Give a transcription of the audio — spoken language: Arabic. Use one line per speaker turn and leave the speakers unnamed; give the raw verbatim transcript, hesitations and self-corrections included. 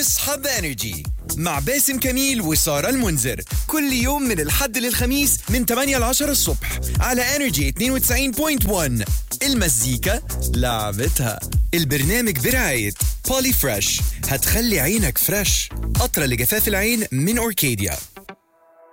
اصحى بانرجي مع باسم كميل وسارة المنذر كل يوم من الحد للخميس من ثمانية ل عشرة الصبح على انرجي اثنين وتسعين فاصلة واحد. المزيكا لعبتها. البرنامج برعاية بولي فريش، هتخلي عينك فريش، قطرة لجفاف العين من أوركيديا.